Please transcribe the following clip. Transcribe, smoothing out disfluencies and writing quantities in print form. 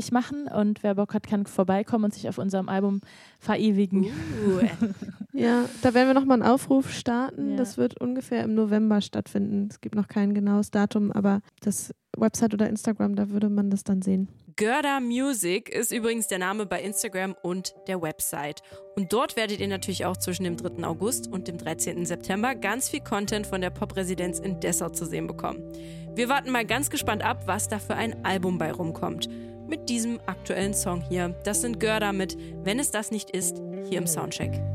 fertig machen und wer Bock hat, kann vorbeikommen und sich auf unserem Album verewigen. Ja, da werden wir nochmal einen Aufruf starten. Ja. Das wird ungefähr im November stattfinden. Es gibt noch kein genaues Datum, aber das Website oder Instagram, da würde man das dann sehen. Görda Music ist übrigens der Name bei Instagram und der Website. Und dort werdet ihr natürlich auch zwischen dem 3. August und dem 13. September ganz viel Content von der Pop-Residenz in Dessau zu sehen bekommen. Wir warten mal ganz gespannt ab, was da für ein Album bei rumkommt. Mit diesem aktuellen Song hier. Das sind Görda mit Wenn es das nicht ist, hier im Soundcheck.